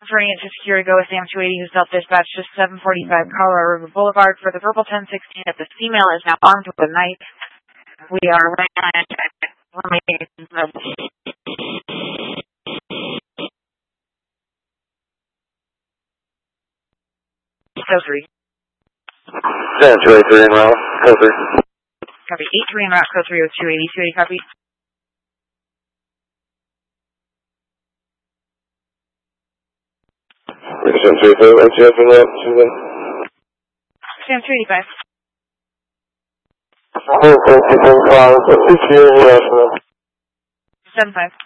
Returning it to security, go with Sam 280 who's self-dispatched to 745 Colorado River Boulevard for the Purple 1016. If the female is now armed with a knife, we are Code 3. Sam 283 en route, Code 3. Copy. 83 en route, Code 3 with 280, copy. Sam 285, NCF en route, Sam 285. Code 375, 75.